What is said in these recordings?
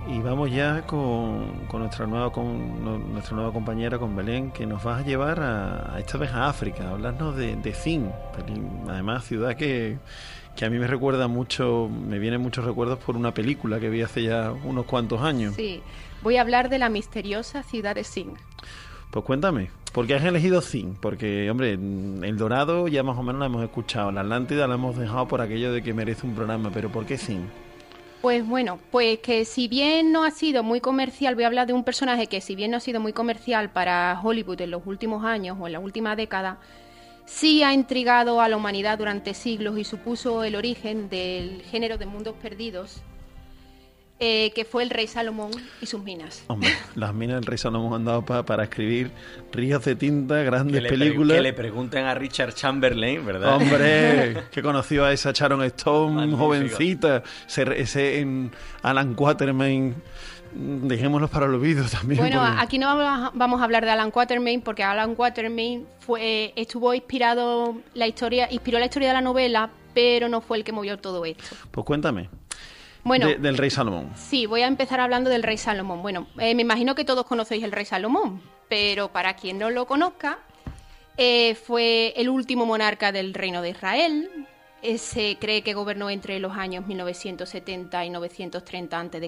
Y vamos ya con nuestra nueva compañera, con Belén, que nos va a llevar a esta vez a África, a hablarnos de Zin, además ciudad que a mí me recuerda mucho, me vienen muchos recuerdos por una película que vi hace ya unos cuantos años. Sí, voy a hablar de la misteriosa ciudad de Zin. Pues cuéntame, ¿por qué has elegido Zin? Porque, hombre, El Dorado ya más o menos la hemos escuchado, la Atlántida la hemos dejado por aquello de que merece un programa, pero ¿por qué Zin? Pues bueno, pues que si bien no ha sido muy comercial, voy a hablar de un personaje que si bien no ha sido muy comercial para Hollywood en los últimos años o en la última década, sí ha intrigado a la humanidad durante siglos y supuso el origen del género de mundos perdidos, que fue el rey Salomón y sus minas. Hombre, las minas del rey Salomón han dado para escribir ríos de tinta, grandes películas. Que le pregunten a Richard Chamberlain, ¿verdad? Hombre, que conoció a esa Sharon Stone, magnífico, jovencita, ese en Alan Quatermain. Dejémoslos para el olvido también. Bueno, aquí no vamos a hablar de Alan Quatermain, porque Alan Quatermain inspiró la historia de la novela, pero no fue el que movió todo esto. Pues cuéntame. Bueno, del rey Salomón. Sí, voy a empezar hablando del rey Salomón. Bueno, me imagino que todos conocéis el rey Salomón, pero para quien no lo conozca, fue el último monarca del reino de Israel. Se cree que gobernó entre los años 1970 y 930 a.C.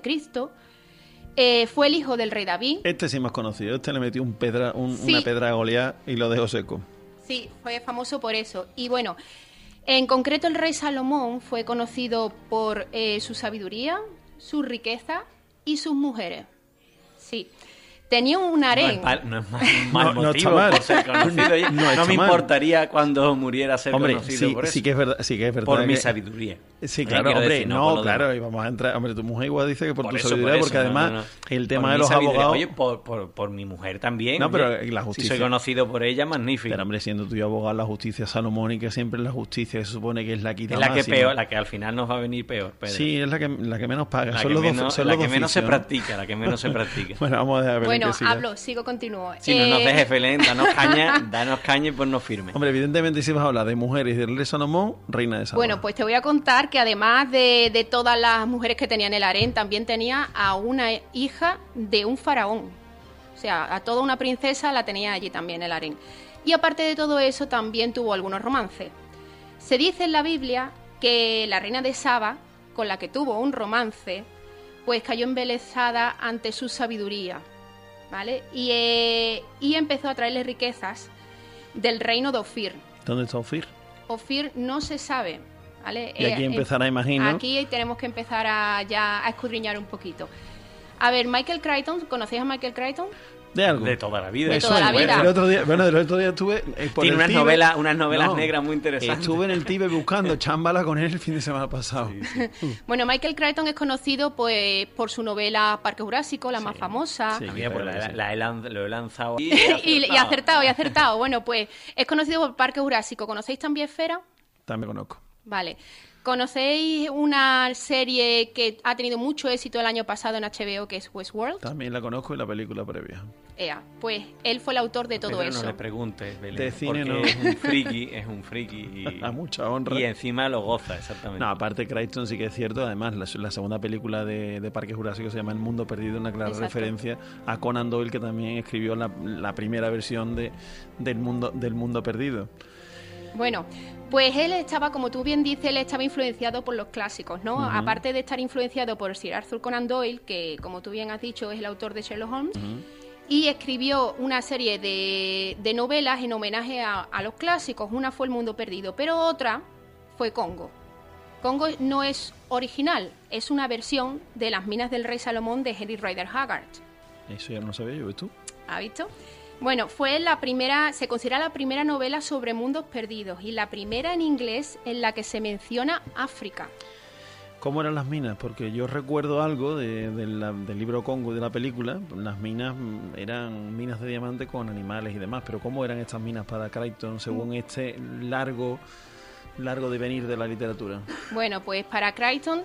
Fue el hijo del rey David. Este sí más conocido. Este le metió una pedra a Goliat y lo dejó seco. Sí, fue famoso por eso. Y bueno, en concreto el rey Salomón fue conocido por su sabiduría, su riqueza y sus mujeres. Sí. Tenía un harén. No es mal motivo por ser conocido. No me importaría cuando muriera ser conocido por eso. Sí que es verdad. Por mi sabiduría. Sí, claro, hombre, decir, claro, y vamos a entrar. Hombre, tu mujer igual dice que por tu sabiduría, porque además el tema de los abogados. Oye, por mi mujer también. No, pero la justicia. Si soy conocido por ella, magnífico. Pero, hombre, siendo tú abogado, la justicia salomónica siempre es la justicia, se supone que es la quita es la máxima. Que peor, la que al final nos va a venir peor, Pedro. Sí, es la que menos paga. La que menos se practica. Bueno, vamos a dejar. Bueno, continúo. Si no nos dejes, Belén, danos caña y pues no firme. Hombre, evidentemente si vas a hablar de mujeres y del rey Salomón, reina de Saba. Bueno, pues te voy a contar que además de todas las mujeres que tenía en el harén, también tenía a una hija de un faraón. O sea, a toda una princesa la tenía allí también en el harén. Y aparte de todo eso, también tuvo algunos romances. Se dice en la Biblia que la reina de Saba, con la que tuvo un romance, pues cayó embelesada ante su sabiduría, ¿vale? Y empezó a traerle riquezas del reino de Ofir. ¿Dónde está Ofir? Ofir no se sabe, ¿vale? Y aquí empezará, imagino. Aquí tenemos que empezar a escudriñar un poquito. A ver, Michael Crichton, ¿conocéis a Michael Crichton? De algo. De toda la vida. De toda la vida. El otro día estuve... Tiene unas novelas negras muy interesantes. Estuve en el Tíbet buscando chámbala con él el fin de semana pasado. Sí. Bueno, Michael Crichton es conocido pues por su novela Parque Jurásico, la más famosa. Sí, pues lo he lanzado. Y acertado. Bueno, pues es conocido por Parque Jurásico. ¿Conocéis también Esfera? También conozco. Vale. ¿Conocéis una serie que ha tenido mucho éxito el año pasado en HBO, que es Westworld? También la conozco y la película previa. Pues él fue el autor de todo eso. No le preguntes, Belén, de cine porque no. es un friki y a mucha honra. Y encima lo goza, exactamente. No, aparte Crichton sí que es cierto, además la segunda película de Parque Jurásico se llama El Mundo Perdido, una clara referencia a Conan Doyle, que también escribió la primera versión del mundo Perdido. Bueno, pues él estaba, como tú bien dices, él estaba influenciado por los clásicos, ¿no? Uh-huh. Aparte de estar influenciado por Sir Arthur Conan Doyle, que, como tú bien has dicho, es el autor de Sherlock Holmes, uh-huh, y escribió una serie de novelas en homenaje a los clásicos. Una fue El Mundo Perdido, pero otra fue Congo. Congo no es original, es una versión de Las minas del rey Salomón de Henry Rider Haggard. Eso ya no sabía yo, ¿ves tú? ¿Has visto? Bueno, se considera la primera novela sobre mundos perdidos y la primera en inglés en la que se menciona África. ¿Cómo eran las minas? Porque yo recuerdo algo del libro Congo, de la película. Las minas eran minas de diamante con animales y demás, pero ¿cómo eran estas minas para Crichton según este largo devenir de la literatura? Bueno, pues para Crichton,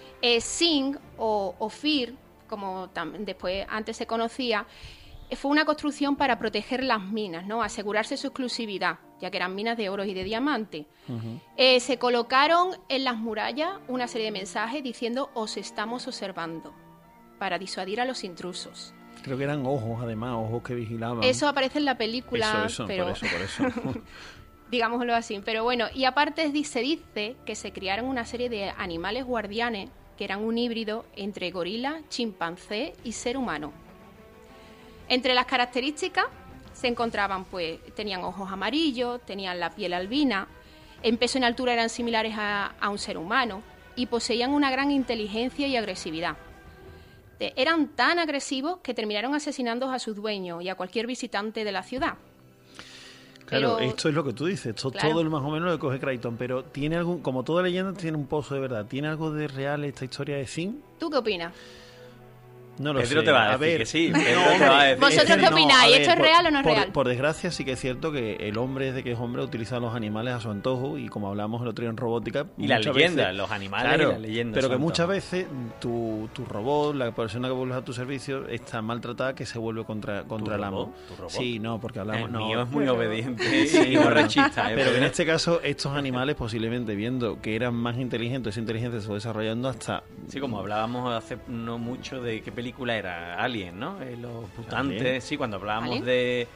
Zin o Ofir, como después antes se conocía, fue una construcción para proteger las minas, ¿no? Asegurarse su exclusividad, ya que eran minas de oro y de diamante. Uh-huh. Se colocaron en las murallas una serie de mensajes diciendo: os estamos observando. para disuadir a los intrusos. Creo que eran ojos, además, ojos que vigilaban. Eso aparece en la película, pero... por eso. Digámoslo así. Pero bueno, y aparte se dice que se criaron una serie de animales guardianes que eran un híbrido entre gorila, chimpancé y ser humano. Entre las características se encontraban, pues, tenían ojos amarillos, tenían la piel albina, en peso y en altura eran similares a un ser humano y poseían una gran inteligencia y agresividad. Eran tan agresivos que terminaron asesinando a sus dueños y a cualquier visitante de la ciudad. Claro, esto es lo que tú dices, esto claro. Todo más o menos lo que coge Crichton, pero tiene algún, como toda leyenda tiene un pozo de verdad, ¿tiene algo de real esta historia de Thing? ¿Tú qué opinas? No lo Pedro sé. Te va a decir que sí. Pedro te va a decir. ¿Vosotros qué opináis? ¿Esto es real o no es real? Por desgracia sí que es cierto que el hombre, desde que es hombre, utiliza los animales a su antojo y como hablamos el otro día en robótica... Y la leyenda, los animales claro, y la leyenda. Pero que muchas veces tu robot, la persona que vuelves a tu servicio, está maltratada que se vuelve contra el amo. ¿Tu robot? Sí, no, porque hablamos... El mío es muy obediente y muy rechista. Pero en este caso, estos animales posiblemente viendo que eran más inteligentes, esa inteligencia se fue desarrollando hasta... Sí, como hablábamos hace no mucho de qué película era... Alien, ¿no? Los mutantes, ¿Alien? Sí, cuando hablábamos de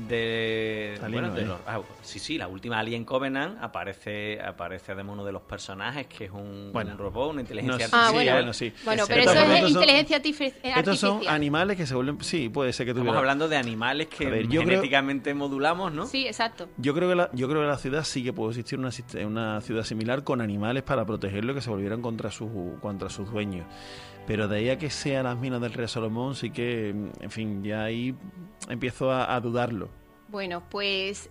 Alien, bueno, sí, la última Alien Covenant aparece además uno de los personajes que es un robot, una inteligencia artificial. Sí. Bueno, pero eso es inteligencia artificial. Estos son animales que se vuelven... Sí, puede ser que estamos hablando de animales que genéticamente modulamos, ¿no? Sí, exacto. Yo creo que la ciudad sí que puede existir una ciudad similar con animales para protegerlo y que se volvieran contra sus dueños. Pero de ahí a que sean las minas del rey Salomón, sí que, en fin, ya ahí empiezo a dudarlo. Bueno, pues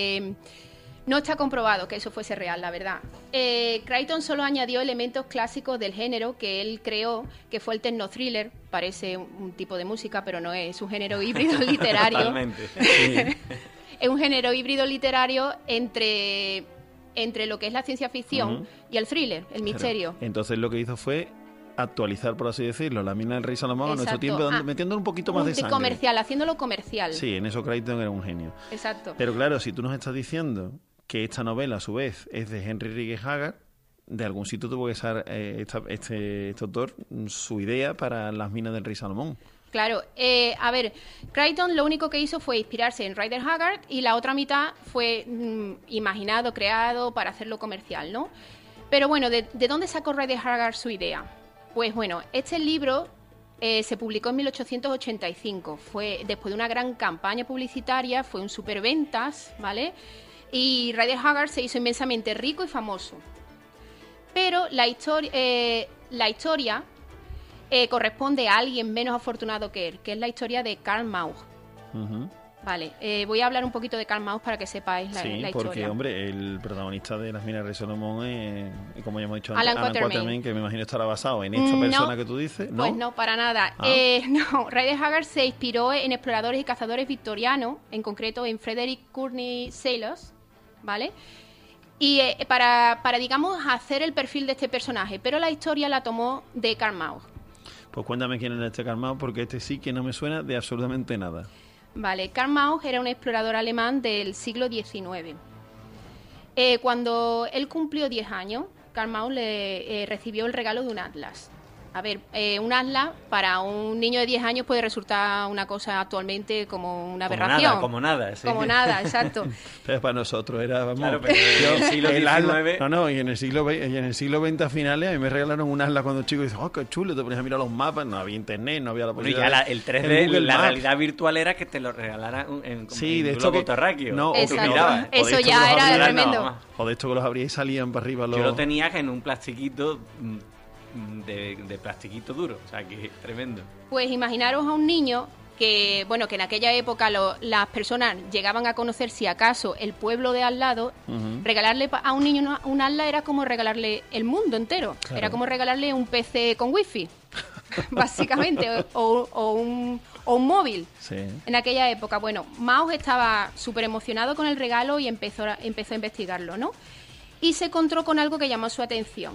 no está comprobado que eso fuese real, la verdad. Crichton solo añadió elementos clásicos del género que él creó, que fue el techno-thriller. Parece un tipo de música, pero no es un género híbrido literario. Totalmente. Sí. Es un género híbrido literario entre lo que es la ciencia ficción y el thriller, el misterio. Entonces lo que hizo fue actualizar, por así decirlo, la mina del rey Salomón a nuestro tiempo, metiendo un poquito más de sangre. Comercial, haciéndolo comercial. Sí, en eso Crichton era un genio. Exacto. Pero claro, si tú nos estás diciendo que esta novela, a su vez, es de Henry Ridgell Haggard, de algún sitio tuvo que ser este autor su idea para las minas del rey Salomón. Claro, a ver, Crichton lo único que hizo fue inspirarse en Rider Haggard y la otra mitad fue imaginado, creado para hacerlo comercial, ¿no? Pero bueno, ¿de dónde sacó Rider Haggard su idea? Pues bueno, este libro se publicó en 1885, fue después de una gran campaña publicitaria, fue un superventas, ¿vale? Y Rider Haggard se hizo inmensamente rico y famoso. Pero la historia corresponde a alguien menos afortunado que él, que es la historia de Karl Mauch. Vale, voy a hablar un poquito de Karl Mauch para que sepáis la historia. Sí, porque, hombre, el protagonista de Las minas de Salomón es, como ya hemos dicho antes, Alan Quatermain, que me imagino estará basado en esta persona que tú dices, ¿no? Pues no, para nada. No, Rider Haggard se inspiró en exploradores y cazadores victorianos, en concreto en Frederick Courtney Sellers, ¿vale? Y para, digamos, hacer el perfil de este personaje, pero la historia la tomó de Karl Mauch. Pues cuéntame quién es este Karl Mauch, porque este sí que no me suena de absolutamente nada. Vale, Karl Mauch era un explorador alemán del siglo XIX. Cuando él cumplió 10 años, Karl Mauch recibió el regalo de un atlas. A ver, un atlas para un niño de 10 años puede resultar una cosa actualmente como una aberración. Como nada, sí. Como nada, exacto. Pero para nosotros era, vamos, claro, pero en el siglo XIX... y en el siglo XX a finales a mí me regalaron un atlas cuando chico y dices, oh, qué chulo, te ponías a mirar los mapas, no había internet, no había la posibilidad. Ya el 3D, la realidad virtual era que te lo regalaran en de esto globo terráqueo. No, eso ya era tremendo. O de esto que los abrías y salían para arriba. Yo lo tenía en un plastiquito... De plastiquito duro, o sea, que es tremendo. Pues imaginaros a un niño que, bueno, que en aquella época las personas llegaban a conocer, si acaso, el pueblo de al lado. Regalarle a un niño un atlas era como regalarle el mundo entero. Claro. Era como regalarle un PC con wifi, básicamente, o un móvil. Sí. En aquella época. Bueno, Mauch estaba súper emocionado con el regalo y empezó a investigarlo, ¿no? Y se encontró con algo que llamó su atención.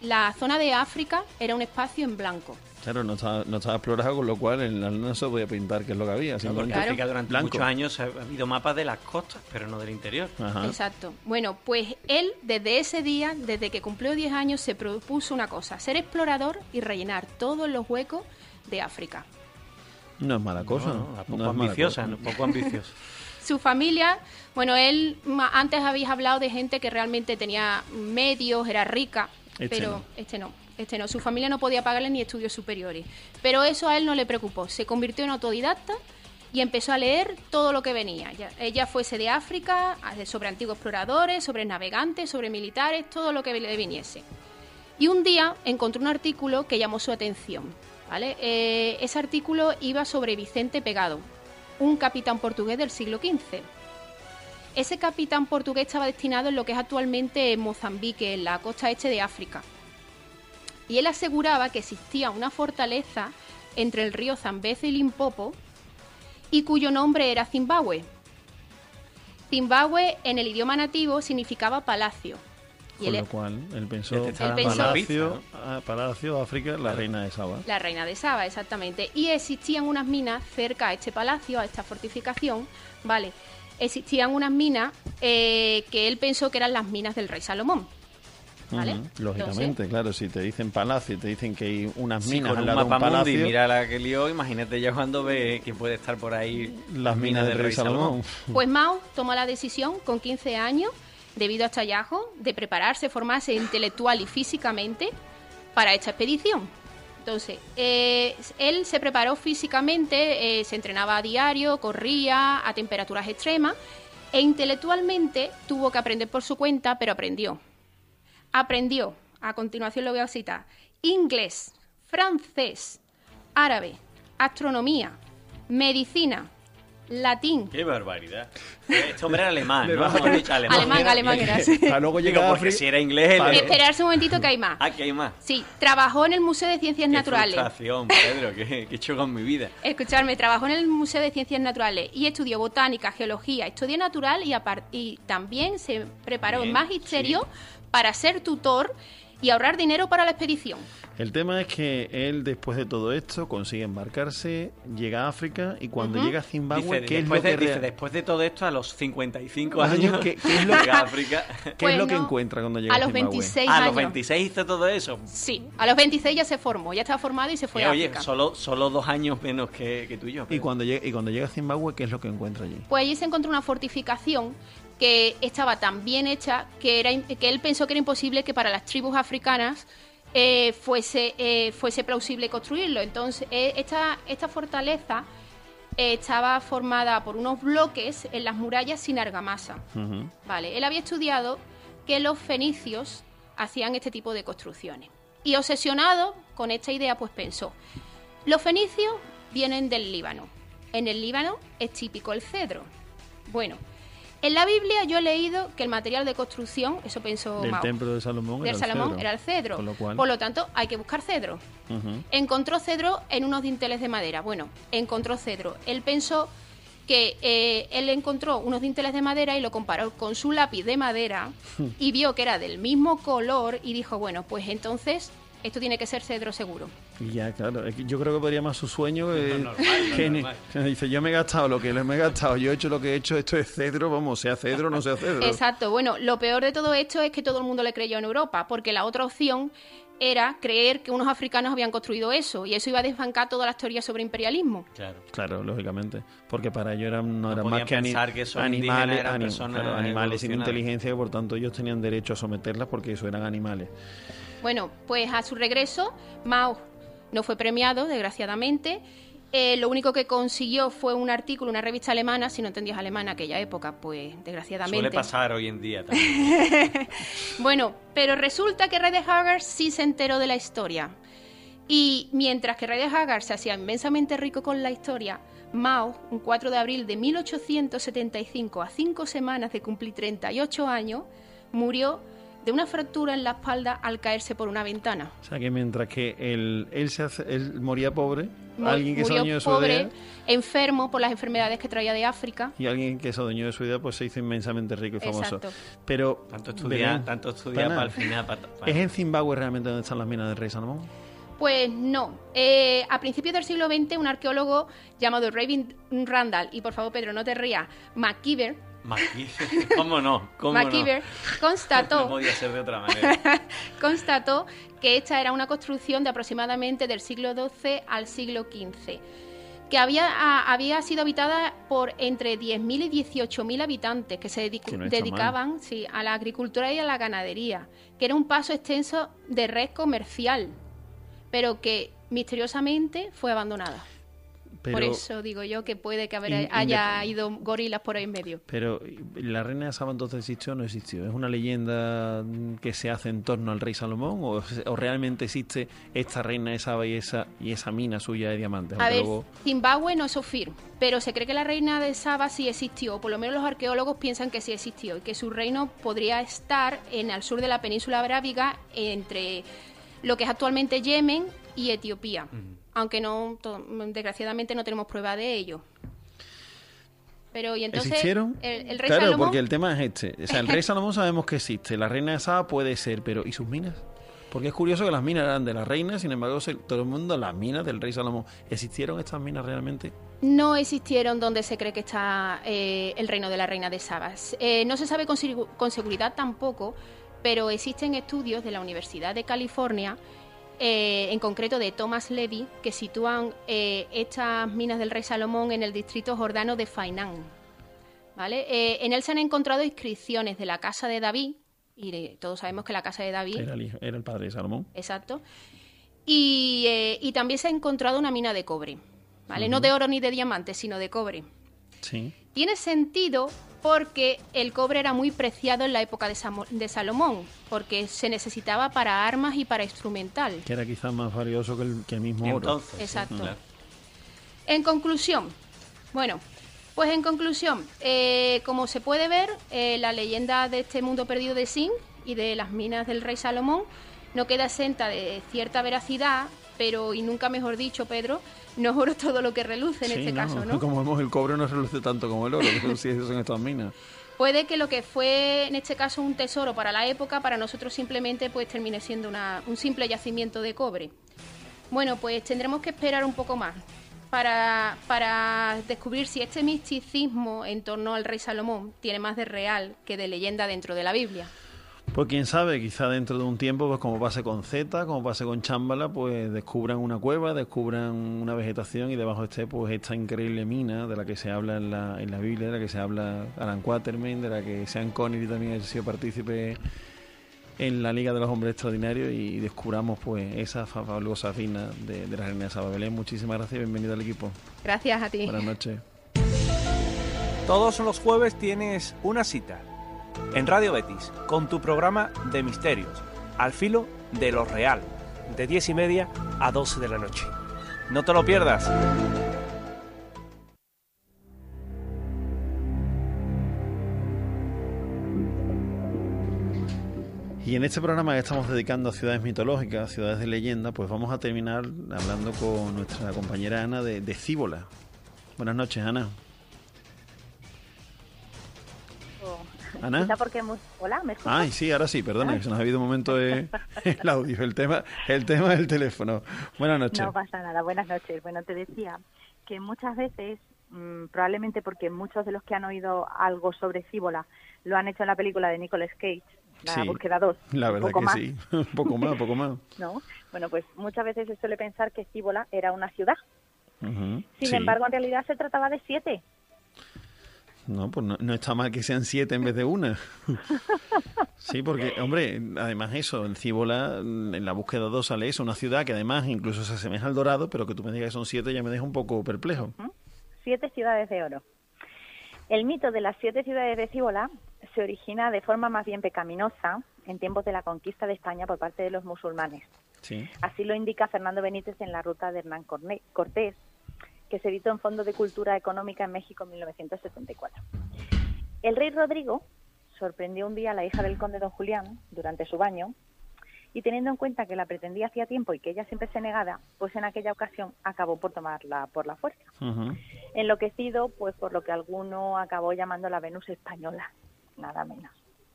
la zona de África era un espacio en blanco. Claro, no estaba explorado, con lo cual en la no se podía pintar qué es lo que había. No, porque África durante muchos años ha habido mapas de las costas, pero no del interior. Ajá. Exacto. Bueno, pues él, desde ese día, desde que cumplió 10 años, se propuso una cosa: ser explorador y rellenar todos los huecos de África. No es mala cosa. Poco ambiciosa. Su familia, bueno, él antes habéis hablado de gente que realmente tenía medios, era rica, pero este no. Su familia no podía pagarle ni estudios superiores. Pero eso a él no le preocupó. Se convirtió en autodidacta y empezó a leer todo lo que venía. Ella fuese de África, sobre antiguos exploradores, sobre navegantes, sobre militares, todo lo que le viniese. Y un día encontró un artículo que llamó su atención, ¿vale? Ese artículo iba sobre Vicente Pegado, un capitán portugués del siglo XV. Ese capitán portugués estaba destinado en lo que es actualmente Mozambique, en la costa este de África. Y él aseguraba que existía una fortaleza entre el río Zambeze y Limpopo y cuyo nombre era Zimbabue. Zimbabue en el idioma nativo significaba palacio. Con lo cual él pensó Palacio, África, la reina de Saba. La reina de Saba, exactamente. Y existían unas minas cerca a este palacio, a esta fortificación, ¿vale? Existían unas minas que él pensó que eran las minas del rey Salomón. ¿Vale? Lógicamente, entonces, claro, si te dicen palacio y te dicen que hay unas minas con al lado de un palacio, y mira la que lió, imagínate ya cuando ve que puede estar por ahí las minas del rey Salomón. Pues Mao tomó la decisión con 15 años, debido a este hallazgo, de prepararse, formarse intelectual y físicamente para esta expedición. Entonces, él se preparó físicamente, se entrenaba a diario, corría a temperaturas extremas e intelectualmente tuvo que aprender por su cuenta, pero aprendió, a continuación lo voy a citar, inglés, francés, árabe, astronomía, medicina, latín. ¡Qué barbaridad! Este hombre era alemán, ¿no? Alemán era, sí. Luego llega porque si era inglés... Esperarse un momentito que hay más. Que hay más. Sí, trabajó en el Museo de Ciencias Naturales. ¡Qué frustración, Pedro! ¿Qué he hecho con mi vida? Escuchadme, trabajó en el Museo de Ciencias Naturales y estudió botánica, geología, historia natural y también se preparó en magisterio para ser tutor y ahorrar dinero para la expedición. El tema es que él, después de todo esto, consigue embarcarse, llega a África y cuando llega a Zimbabue, después de todo esto, a los 55 años, ¿qué es lo que llega a África? ¿Qué es lo que encuentra cuando llega a los Zimbabue? 26 años. ¿A los 26 hizo todo eso? Sí, a los 26 ya se formó, ya estaba formado y se fue a África. Oye, solo 2 años menos que tú y yo. ¿Y cuando llega a Zimbabue, qué es lo que encuentra allí? Pues allí se encontró una fortificación que estaba tan bien hecha que él pensó que era imposible que para las tribus africanas fuese plausible construirlo. Entonces, esta fortaleza estaba formada por unos bloques en las murallas sin argamasa. Vale, él había estudiado que los fenicios hacían este tipo de construcciones. Y obsesionado con esta idea, pues pensó, los fenicios vienen del Líbano. En el Líbano es típico el cedro. Bueno, en la Biblia yo he leído que el material de construcción, eso pensó del Mao, templo de Salomón, era el cedro. Por lo tanto, hay que buscar cedro. Encontró cedro en unos dinteles de madera. Bueno, encontró cedro. Él pensó que él encontró unos dinteles de madera y lo comparó con su lápiz de madera y vio que era del mismo color y dijo, bueno, pues entonces esto tiene que ser cedro seguro. Ya, claro. Yo creo que podría más su sueño que dice, yo me he gastado lo que me he gastado, yo he hecho lo que he hecho, esto es cedro, vamos, sea cedro o no sea cedro. Exacto. Bueno, lo peor de todo esto es que todo el mundo le creyó en Europa, porque la otra opción era creer que unos africanos habían construido eso, y eso iba a desbancar todas las teorías sobre imperialismo. Claro, lógicamente. Porque para ellos no eran más que animales sin inteligencia, que por tanto ellos tenían derecho a someterlas porque eso eran animales. Bueno, pues a su regreso, Mao no fue premiado, desgraciadamente. Lo único que consiguió fue un artículo, una revista alemana, si no entendías alemán en aquella época, pues desgraciadamente. Suele pasar hoy en día también. Bueno, pero resulta que Rey de Hagar sí se enteró de la historia. Y mientras que Rey de Hagar se hacía inmensamente rico con la historia, Mao, un 4 de abril de 1875, a 5 semanas de cumplir 38 años, murió de una fractura en la espalda al caerse por una ventana. O sea que mientras que él moría pobre, alguien que se adueñó de su pobre, idea, enfermo por las enfermedades que traía de África. Y alguien que se adueñó de su idea pues se hizo inmensamente rico y famoso. Exacto. Pero tanto estudiar para el final. ¿Es en Zimbabue realmente donde están las minas del rey Salomón? Pues no. A principios del siglo XX, un arqueólogo llamado Raven Randall, y por favor, Pedro, no te rías, McKeever, ¿Cómo no? McKeever constató, no podía ser de otra manera. Constató que esta era una construcción de aproximadamente del siglo XII al siglo XV, que había sido habitada por entre 10.000 y 18.000 habitantes que se dedicaban a la agricultura y a la ganadería, que era un paso extenso de red comercial, pero que misteriosamente fue abandonada. Por eso digo yo que puede que haya ido gorilas por ahí en medio. Pero ¿la reina de Saba entonces existió o no existió? ¿Es una leyenda que se hace en torno al rey Salomón o realmente existe esta reina de Saba y esa mina suya de diamantes? A ver, Zimbabue no es Ofir, pero se cree que la reina de Saba sí existió, por lo menos los arqueólogos piensan que sí existió y que su reino podría estar en el sur de la península arábiga, entre lo que es actualmente Yemen y Etiopía. Aunque desgraciadamente no tenemos prueba de ello. Pero y entonces ¿existieron? El rey Claro, Salomón, porque el tema es este. O sea, el rey Salomón sabemos que existe, la reina de Saba puede ser, pero ¿y sus minas? Porque es curioso que las minas eran de la reina, sin embargo, todo el mundo, las minas del rey Salomón. ¿Existieron estas minas realmente? no existieron donde se cree que está el reino de la reina de Saba. No se sabe con seguridad tampoco, pero existen estudios de la Universidad de California, en concreto de Thomas Levy, que sitúan estas minas del rey Salomón en el distrito jordano de Fainán, ¿vale? En él se han encontrado inscripciones de la casa de David, y todos sabemos que la casa de David era el padre de Salomón. Exacto. Y también se ha encontrado una mina de cobre, ¿vale? No de oro ni de diamantes, sino de cobre. Sí. Tiene sentido porque el cobre era muy preciado en la época de Salomón, porque se necesitaba para armas y para instrumental. Que era quizás más valioso que el mismo oro. Entonces, exacto. Sí, claro. En conclusión, como se puede ver, la leyenda de este mundo perdido de Sin y de las minas del rey Salomón no queda exenta de cierta veracidad, pero, y nunca mejor dicho, Pedro, no es oro todo lo que reluce en este caso, ¿no? Como vemos, el cobre no reluce tanto como el oro, que sí son estas minas. Puede que lo que fue en este caso un tesoro para la época, para nosotros simplemente pues termine siendo un simple yacimiento de cobre. Bueno, pues tendremos que esperar un poco más para descubrir si este misticismo en torno al rey Salomón tiene más de real que de leyenda dentro de la Biblia. Pues quién sabe, quizá dentro de un tiempo, pues como pase con Zeta, como pase con Chámbala, pues descubran una cueva, descubran una vegetación y debajo esté pues esta increíble mina de la que se habla en la Biblia, de la que se habla Alan Quatermain, de la que Sean Connery también ha sido partícipe en la Liga de los Hombres Extraordinarios, y descubramos pues esa fabulosa fina de la reina de Saba. Belén, muchísimas gracias y bienvenido al equipo. Gracias a ti. Buenas noches. Todos los jueves tienes una cita en Radio Betis con tu programa de misterios, Al filo de lo real, de 10:30 a 12 de la noche. No te lo pierdas. Y en este programa que estamos dedicando a ciudades mitológicas, ciudades de leyenda, pues vamos a terminar hablando con nuestra compañera Ana de Cíbola. Buenas noches, Ana. ¿Ana? Hola, ¿me escuchas? Ay, sí, ahora sí, perdona, que se nos ha habido un momento de el audio, el tema del teléfono. Buenas noches. No pasa nada, buenas noches. Bueno, te decía que muchas veces, probablemente porque muchos de los que han oído algo sobre Cíbola lo han hecho en la película de Nicolas Cage, La Búsqueda 2. La verdad que sí, un poco más. ¿No? Bueno, pues muchas veces se suele pensar que Cíbola era una ciudad. Sin embargo, en realidad se trataba de 7. No, pues no está mal que sean 7 en vez de una. Sí, porque, hombre, además eso, en Cíbola, en La Búsqueda 2 sale eso, una ciudad que además incluso se asemeja al Dorado, pero que tú me digas que son 7 ya me deja un poco perplejo. 7 ciudades de oro. El mito de las 7 ciudades de Cíbola se origina de forma más bien pecaminosa en tiempos de la conquista de España por parte de los musulmanes. Sí. Así lo indica Fernando Benítez en La ruta de Hernán Cortés, que se editó en Fondo de Cultura Económica en México en 1974. El rey Rodrigo sorprendió un día a la hija del conde don Julián durante su baño y teniendo en cuenta que la pretendía hacía tiempo y que ella siempre se negaba, pues en aquella ocasión acabó por tomarla por la fuerza. Enloquecido, pues por lo que alguno acabó llamando la Venus española, nada menos.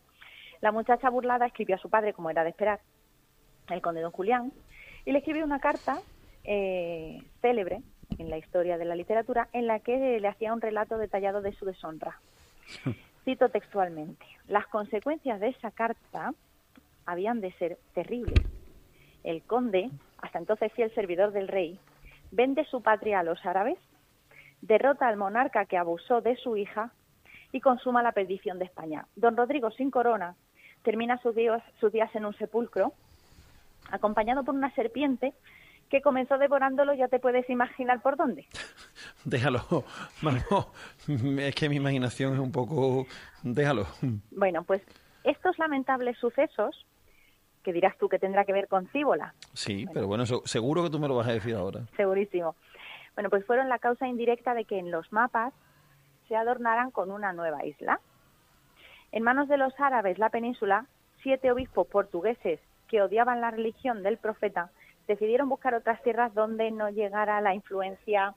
La muchacha burlada escribió a su padre, como era de esperar, el conde don Julián, y le escribió una carta célebre en la historia de la literatura en la que le hacía un relato detallado de su deshonra. Cito textualmente: las consecuencias de esa carta habían de ser terribles. El conde, hasta entonces fiel servidor del rey, vende su patria a los árabes, derrota al monarca que abusó de su hija y consuma la perdición de España. Don Rodrigo sin corona termina sus días en un sepulcro, acompañado por una serpiente que comenzó devorándolo, ya te puedes imaginar por dónde. Déjalo, Margot, es que mi imaginación es un poco... Déjalo. Bueno, pues estos lamentables sucesos, que dirás tú que tendrá que ver con Cíbola. Sí, bueno, pero bueno, seguro que tú me lo vas a decir ahora. Segurísimo. Bueno, pues fueron la causa indirecta de que en los mapas se adornaran con una nueva isla. En manos de los árabes, la península, 7 obispos portugueses que odiaban la religión del profeta decidieron buscar otras tierras donde no llegara la influencia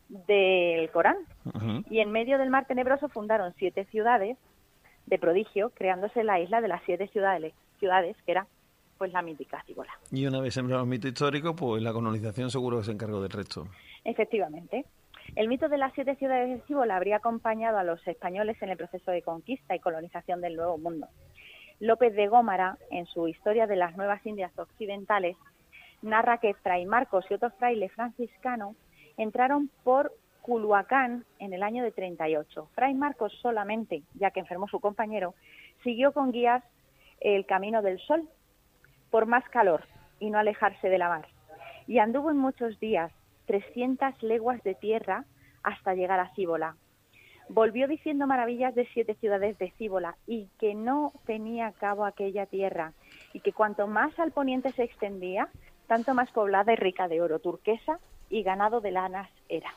del Corán. Y en medio del mar tenebroso fundaron 7 ciudades de prodigio, creándose la isla de las 7 ciudades, que era pues la mítica Cíbola. Y una vez sembrado el mito histórico, pues la colonización seguro que se encargó del resto. Efectivamente. El mito de las 7 ciudades de Cíbola habría acompañado a los españoles en el proceso de conquista y colonización del Nuevo Mundo. López de Gómara, en su Historia de las Nuevas Indias Occidentales, narra que Fray Marcos y otros frailes franciscanos entraron por Culhuacán en el año de 38. Fray Marcos solamente, ya que enfermó su compañero, siguió con guías el camino del sol por más calor y no alejarse de la mar. Y anduvo en muchos días, 300 leguas de tierra hasta llegar a Cíbola. Volvió diciendo maravillas de 7 ciudades de Cíbola y que no tenía cabo aquella tierra y que cuanto más al poniente se extendía, tanto más poblada y rica de oro, turquesa y ganado de lanas era.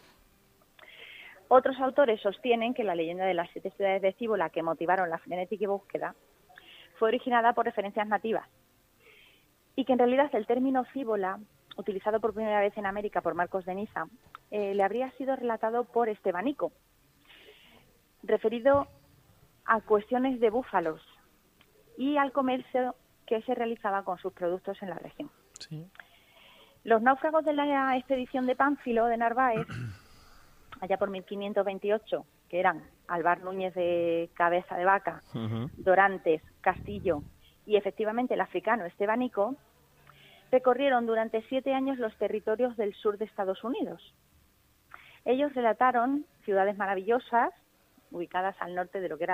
Otros autores sostienen que la leyenda de las 7 ciudades de Cíbola que motivaron la frenética búsqueda fue originada por referencias nativas y que en realidad el término Cíbola, utilizado por primera vez en América por Marcos de Niza, le habría sido relatado por Estebanico, referido a cuestiones de búfalos y al comercio que se realizaba con sus productos en la región. Sí. Los náufragos de la expedición de Pánfilo de Narváez, allá por 1528, que eran Alvar Núñez de Cabeza de Vaca, Dorantes, Castillo y efectivamente el africano Estebanico, recorrieron durante 7 años los territorios del sur de Estados Unidos. Ellos relataron ciudades maravillosas ubicadas al norte de lo que era